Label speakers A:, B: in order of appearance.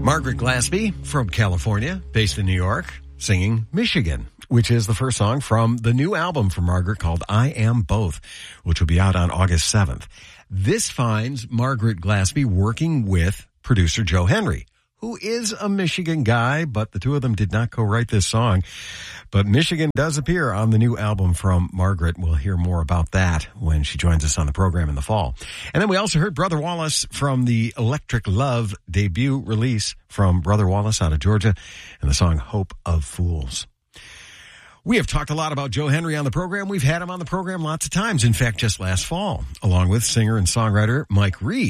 A: Margaret Glaspie from California, based in New York, singing Michigan, which is the first song from the new album from Margaret called I Am Both, which will be out on August 7th. This finds Margaret Glaspie working with producer Joe Henry, who is a Michigan guy, but the two of them did not co-write this song. But Michigan does appear on the new album from Margaret. We'll hear more about that when she joins us on the program in the fall. And then we also heard Brother Wallace from the Electric Love debut release from Brother Wallace out of Georgia and the song Hope of Fools. We have talked a lot about Joe Henry on the program. We've had him on the program lots of times. In fact, just last fall, along with singer and songwriter Mike Reed.